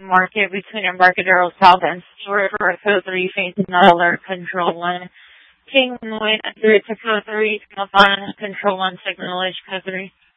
market between Embarcadero South and Stewart for code 3 facing alert control 1. King Wayne, through to code 3, signal 1, control 1, signal code 3.